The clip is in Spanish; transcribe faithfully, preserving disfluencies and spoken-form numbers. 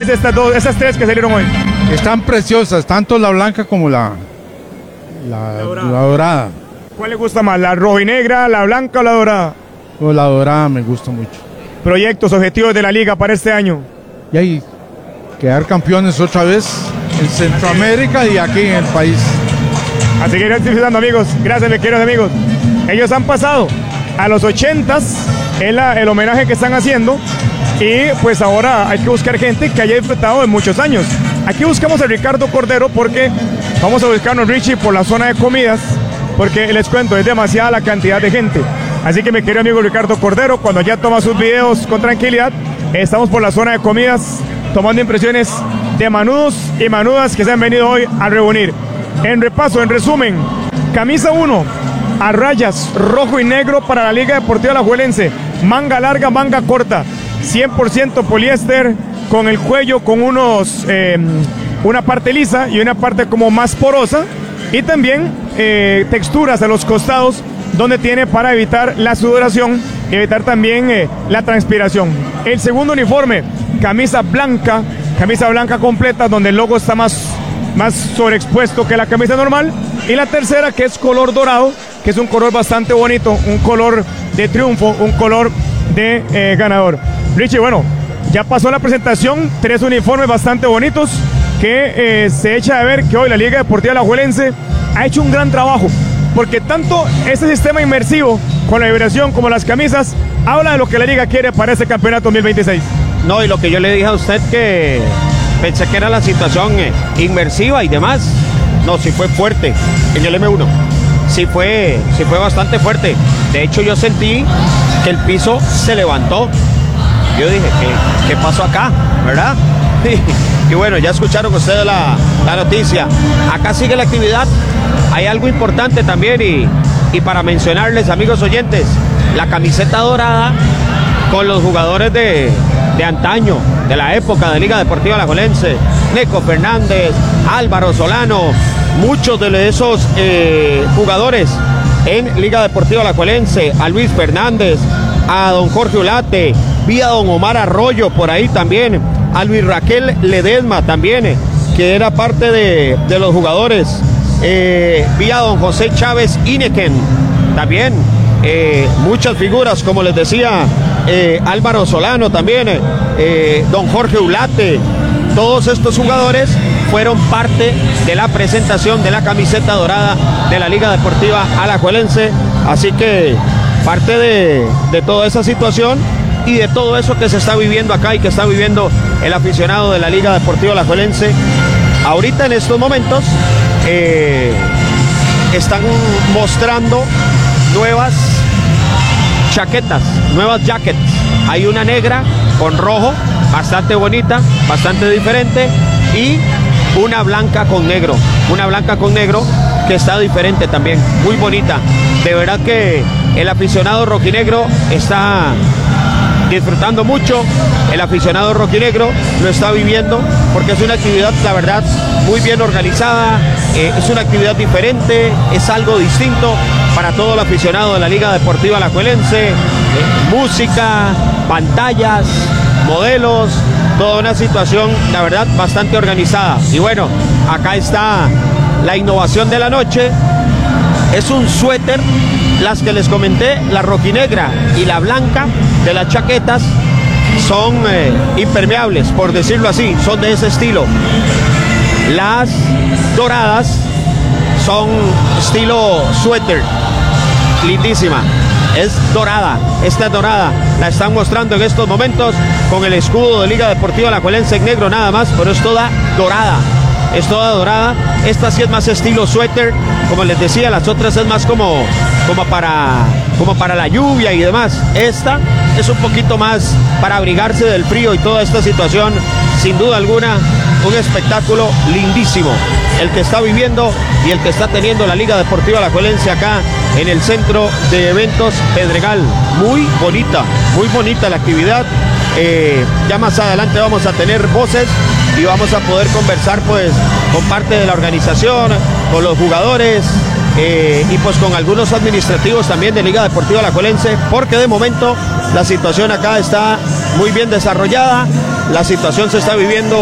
de estas dos, estas tres que salieron hoy? Están preciosas, tanto la blanca como la, la, la, dorada. la dorada. ¿Cuál le gusta más, la rojinegra, la blanca o la dorada? O la dorada me gusta mucho. ¿Proyectos, objetivos de la liga para este año? Y ahí, quedar campeones otra vez en Centroamérica y aquí en el país. Así que gracias, disfrutando, amigos. Gracias, mis queridos amigos. Ellos han pasado a los ochentas, es la, el homenaje que están haciendo. Y pues ahora hay que buscar gente que haya disfrutado de muchos años. Aquí buscamos a Ricardo Cordero porque vamos a buscarnos, Richie, por la zona de comidas, porque les cuento, es demasiada la cantidad de gente. Así que mi querido amigo Ricardo Cordero, cuando ya toma sus videos con tranquilidad, estamos por la zona de comidas tomando impresiones de manudos y manudas que se han venido hoy a reunir. En repaso, en resumen, camisa uno, a rayas, rojo y negro para la Liga Deportiva Alajuelense, manga larga, manga corta, cien por ciento poliéster, con el cuello con unos eh, una parte lisa y una parte como más porosa, y también eh, texturas a los costados donde tiene para evitar la sudoración y evitar también eh, la transpiración. El segundo uniforme, camisa blanca, camisa blanca completa donde el logo está más, más sobreexpuesto que la camisa normal, y la tercera que es color dorado, que es un color bastante bonito, un color de triunfo, un color de eh, ganador. Richie, bueno, ya pasó la presentación, tres uniformes bastante bonitos que eh, se echa de ver que hoy la Liga Deportiva Alajuelense ha hecho un gran trabajo, porque tanto este sistema inmersivo con la vibración como las camisas habla de lo que la Liga quiere para este campeonato dos mil veintiséis. No, y lo que yo le dije a usted, que pensé que era la situación eh, inmersiva y demás, no, sí fue fuerte en el eme uno, sí fue, sí fue bastante fuerte. De hecho, yo sentí que el piso se levantó. Yo dije, ¿qué, qué pasó acá? ¿Verdad? Y, y bueno, ya escucharon ustedes la, la noticia. Acá sigue la actividad. Hay algo importante también y, y para mencionarles, amigos oyentes, la camiseta dorada con los jugadores de, de antaño, de la época de Liga Deportiva Alajuelense, Neco Fernández, Álvaro Solano, muchos de esos eh, jugadores en Liga Deportiva Alajuelense, a Luis Fernández, a don Jorge Ulate, vi a don Omar Arroyo por ahí también, a Luis Raquel Ledesma también, que era parte de, de los jugadores, eh, vi a don José Chávez Ineken también, eh, muchas figuras, como les decía, eh, Álvaro Solano también, eh, don Jorge Ulate, todos estos jugadores fueron parte de la presentación de la camiseta dorada de la Liga Deportiva Alajuelense, así que parte de, de toda esa situación y de todo eso que se está viviendo acá y que está viviendo el aficionado de la Liga Deportiva Alajuelense. Ahorita en estos momentos eh, están mostrando nuevas chaquetas, nuevas jackets. Hay una negra con rojo, bastante bonita, bastante diferente, y una blanca con negro, una blanca con negro que está diferente también, muy bonita. De verdad que el aficionado rojinegro está disfrutando mucho, el aficionado rojinegro lo está viviendo, porque es una actividad, la verdad, muy bien organizada, eh, es una actividad diferente, es algo distinto para todo el aficionado de la Liga Deportiva Alajuelense, eh, música, pantallas, modelos, toda una situación, la verdad, bastante organizada. Y bueno, acá está la innovación de la noche, es un suéter, las que les comenté, la rojinegra y la blanca de las chaquetas son eh, impermeables, por decirlo así, son de ese estilo. Las doradas son estilo suéter, lindísima, es dorada, esta es dorada, la están mostrando en estos momentos con el escudo de Liga Deportiva Alajuelense en negro nada más, pero es toda dorada, es toda dorada. Esta sí es más estilo suéter, como les decía, las otras es más como, como, para, como para la lluvia y demás. Esta es un poquito más para abrigarse del frío y toda esta situación, sin duda alguna, un espectáculo lindísimo el que está viviendo y el que está teniendo la Liga Deportiva Alajuelense acá en el centro de eventos Pedregal. Muy bonita, muy bonita la actividad. Eh, ya más adelante vamos a tener voces y vamos a poder conversar pues con parte de la organización, con los jugadores eh, y pues con algunos administrativos también de Liga Deportiva Alajuelense, porque de momento la situación acá está muy bien desarrollada, la situación se está viviendo